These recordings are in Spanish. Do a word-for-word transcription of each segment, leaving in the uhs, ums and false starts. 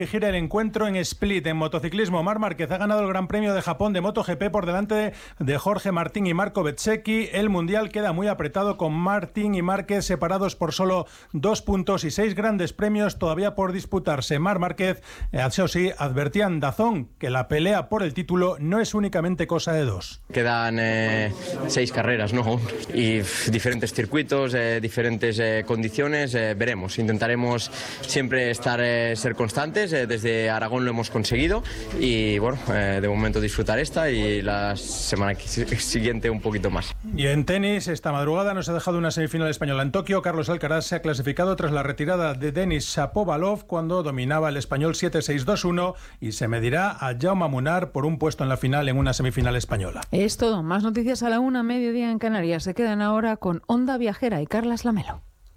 Gira el encuentro en Split. En motociclismo, Marc Márquez ha ganado el Gran Premio de Japón de MotoGP por delante de Jorge Martín y Marco Bezzecchi. El Mundial queda muy apretado con Martín y Márquez separados por solo dos puntos y seis grandes premios todavía por disputarse. Marc Márquez, eso sí, advertía en Dazón que la pelea por el título no es únicamente cosa de dos. Quedan eh, seis carreras, ¿no? Y f, diferentes circuitos, eh, diferentes eh, condiciones. Eh, veremos, intentaremos siempre estar, eh, ser constantes. Desde Aragón lo hemos conseguido y bueno, eh, de momento disfrutar esta y la semana siguiente un poquito más. Y en tenis, esta madrugada nos ha dejado una semifinal española en Tokio. Carlos Alcaraz se ha clasificado tras la retirada de Denis Shapovalov cuando dominaba el español siete seis dos uno y se medirá a Jaume Munar por un puesto en la final en una semifinal española. Es todo. Más noticias a la una, mediodía en Canarias. Se quedan ahora con Onda Viajera y Carlas Lamelo.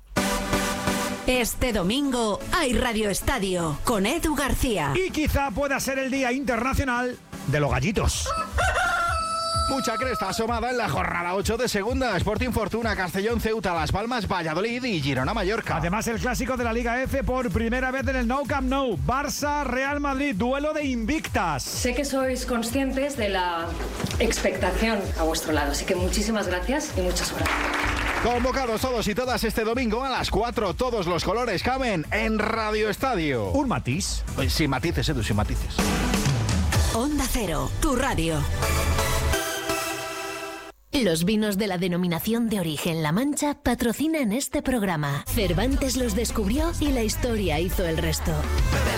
Este domingo hay Radio Estadio con Edu García. Y quizá pueda ser el Día Internacional de los Gallitos. Mucha cresta asomada en la jornada ocho de Segunda. Sporting Fortuna, Castellón, Ceuta, Las Palmas, Valladolid y Girona Mallorca. Además, el clásico de la Liga F por primera vez en el Nou Camp Nou. Barça, Real Madrid, duelo de invictas. Sé que sois conscientes de la expectación a vuestro lado, así que muchísimas gracias y mucha suerte. Convocados todos y todas este domingo a las cuatro, todos los colores caben en Radio Estadio. Un matiz. Sin matices, Edu, sin matices. Onda Cero, tu radio. Los vinos de la denominación de origen La Mancha patrocinan este programa. Cervantes los descubrió y la historia hizo el resto.